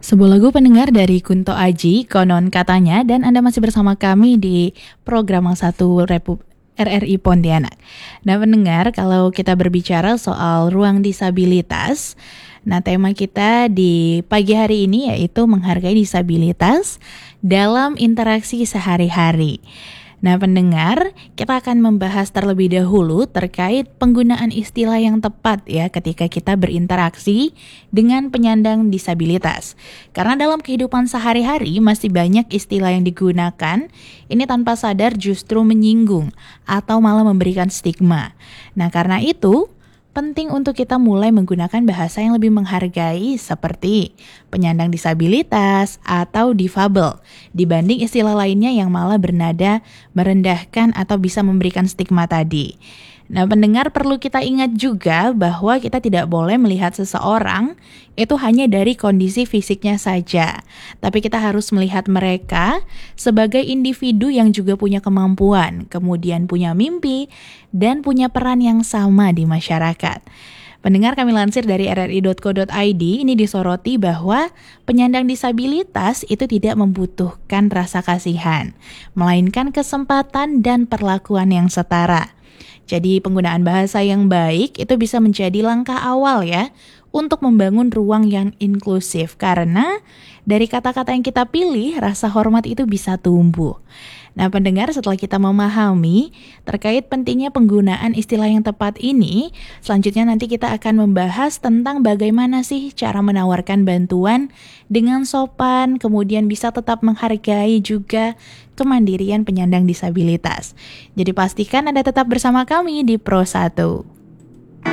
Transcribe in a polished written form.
Sebuah lagu pendengar dari Kunto Aji, konon katanya, dan Anda masih bersama kami di program satu RRI Pontianak. Nah pendengar, kalau kita berbicara soal ruang disabilitas, nah tema kita di pagi hari ini yaitu menghargai disabilitas dalam interaksi sehari-hari. Nah pendengar, kita akan membahas terlebih dahulu terkait penggunaan istilah yang tepat ya ketika kita berinteraksi dengan penyandang disabilitas. Karena dalam kehidupan sehari-hari masih banyak istilah yang digunakan, ini tanpa sadar justru menyinggung atau malah memberikan stigma. Nah karena itu, penting untuk kita mulai menggunakan bahasa yang lebih menghargai seperti penyandang disabilitas atau difabel dibanding istilah lainnya yang malah bernada merendahkan atau bisa memberikan stigma tadi. Nah, pendengar perlu kita ingat juga bahwa kita tidak boleh melihat seseorang itu hanya dari kondisi fisiknya saja. Tapi kita harus melihat mereka sebagai individu yang juga punya kemampuan, kemudian punya mimpi, dan punya peran yang sama di masyarakat. Pendengar, kami lansir dari rri.co.id, ini disoroti bahwa penyandang disabilitas itu tidak membutuhkan rasa kasihan, melainkan kesempatan dan perlakuan yang setara. Jadi penggunaan bahasa yang baik itu bisa menjadi langkah awal ya untuk membangun ruang yang inklusif, karena dari kata-kata yang kita pilih rasa hormat itu bisa tumbuh. Nah pendengar, setelah kita memahami terkait pentingnya penggunaan istilah yang tepat ini, selanjutnya nanti kita akan membahas tentang bagaimana sih cara menawarkan bantuan dengan sopan, kemudian bisa tetap menghargai juga kemandirian penyandang disabilitas. Jadi pastikan Anda tetap bersama kami di Pro 1.